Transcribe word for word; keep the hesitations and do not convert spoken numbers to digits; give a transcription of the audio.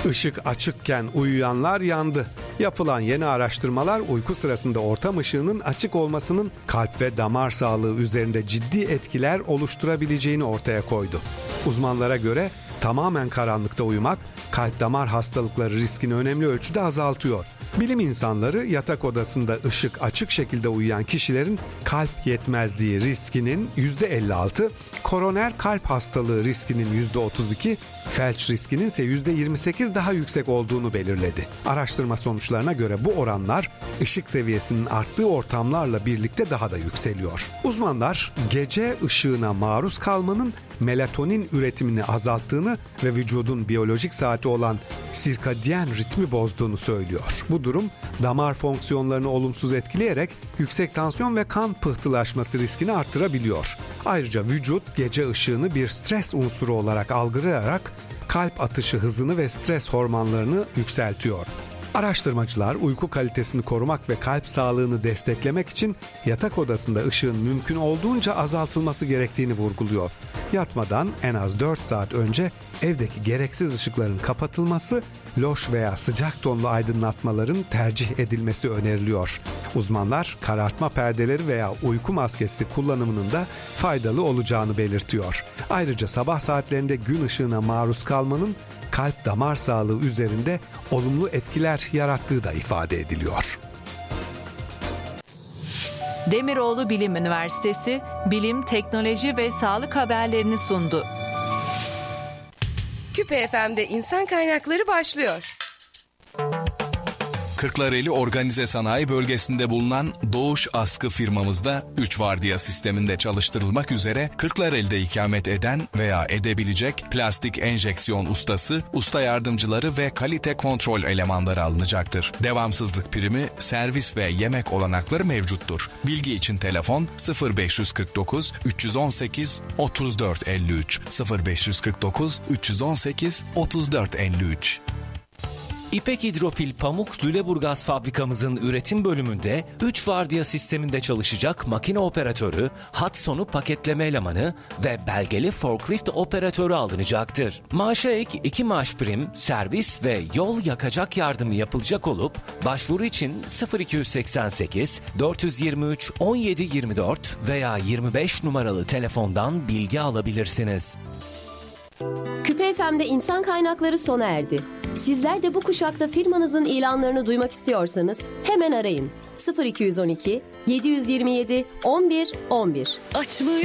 Işık açıkken uyuyanlar yandı. Yapılan yeni araştırmalar uyku sırasında ortam ışığının açık olmasının kalp ve damar sağlığı üzerinde ciddi etkiler oluşturabileceğini ortaya koydu. Uzmanlara göre tamamen karanlıkta uyumak kalp damar hastalıkları riskini önemli ölçüde azaltıyor. Bilim insanları yatak odasında ışık açık şekilde uyuyan kişilerin kalp yetmezliği riskinin yüzde elli altı, koroner kalp hastalığı riskinin yüzde otuz iki, felç riskinin ise yüzde yirmi sekiz daha yüksek olduğunu belirledi. Araştırma sonuçlarına göre bu oranlar ışık seviyesinin arttığı ortamlarla birlikte daha da yükseliyor. Uzmanlar gece ışığına maruz kalmanın melatonin üretimini azalttığını ve vücudun biyolojik saati olan sirkadiyen ritmi bozduğunu söylüyor. Bu durum damar fonksiyonlarını olumsuz etkileyerek yüksek tansiyon ve kan pıhtılaşması riskini arttırabiliyor. Ayrıca vücut gece ışığını bir stres unsuru olarak algılayarak kalp atışı hızını ve stres hormonlarını yükseltiyor. Araştırmacılar uyku kalitesini korumak ve kalp sağlığını desteklemek için yatak odasında ışığın mümkün olduğunca azaltılması gerektiğini vurguluyor. Yatmadan en az dört saat önce evdeki gereksiz ışıkların kapatılması, loş veya sıcak tonlu aydınlatmaların tercih edilmesi öneriliyor. Uzmanlar karartma perdeleri veya uyku maskesi kullanımının da faydalı olacağını belirtiyor. Ayrıca sabah saatlerinde gün ışığına maruz kalmanın kalp damar sağlığı üzerinde olumlu etkiler yarattığı da ifade ediliyor. Demiroğlu Bilim Üniversitesi bilim, teknoloji ve sağlık haberlerini sundu. Küpe F M'de insan kaynakları başlıyor. Kırklareli Organize Sanayi Bölgesi'nde bulunan Doğuş Askı firmamızda üç vardiya sisteminde çalıştırılmak üzere Kırklareli'de ikamet eden veya edebilecek plastik enjeksiyon ustası, usta yardımcıları ve kalite kontrol elemanları alınacaktır. Devamsızlık primi, servis ve yemek olanakları mevcuttur. Bilgi için telefon sıfır beş kırk dokuz üç on sekiz otuz dört elli üç sıfır beş kırk dokuz üç on sekiz otuz dört elli üç. İpek Hidrofil Pamuk Lüleburgaz fabrikamızın üretim bölümünde üç vardiya sisteminde çalışacak makine operatörü, hat sonu paketleme elemanı ve belgeli forklift operatörü alınacaktır. Maaşa ek iki maaş prim, servis ve yol yakacak yardımı yapılacak olup başvuru için sıfır iki seksen sekiz dört yirmi üç on yedi yirmi dört veya yirmi beş numaralı telefondan bilgi alabilirsiniz. Küpe F M'de insan kaynakları sona erdi. Sizler de bu kuşakta firmanızın ilanlarını duymak istiyorsanız hemen arayın. sıfır iki on iki yedi yüz yirmi yedi on bir on bir. Açmayı